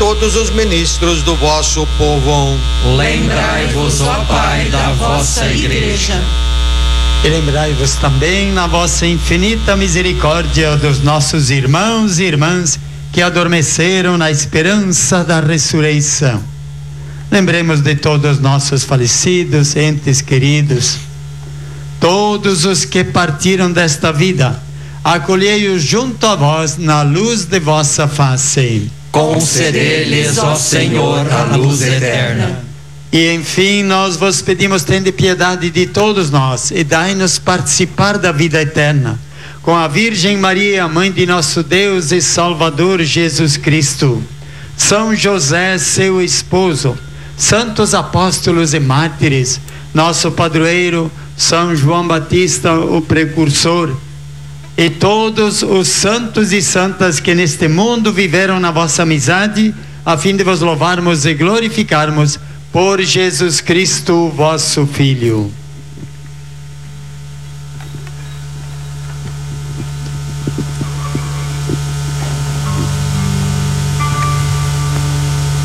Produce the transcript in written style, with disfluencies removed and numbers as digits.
todos os ministros do vosso povo. Lembrai-vos, ó Pai, da vossa Igreja. E lembrai-vos também, na vossa infinita misericórdia, dos nossos irmãos e irmãs que adormeceram na esperança da ressurreição. Lembremos de todos os nossos falecidos, entes queridos, todos os que partiram desta vida. Acolhei-os junto a vós na luz de vossa face. Concedei-lhes, ó Senhor, a luz eterna. E enfim, nós vos pedimos, tende piedade de todos nós e dai-nos participar da vida eterna. Com a Virgem Maria, Mãe de nosso Deus e Salvador Jesus Cristo, São José, seu esposo, santos apóstolos e mártires, nosso padroeiro, São João Batista, o precursor, e todos os santos e santas que neste mundo viveram na vossa amizade, a fim de vos louvarmos e glorificarmos por Jesus Cristo, vosso Filho.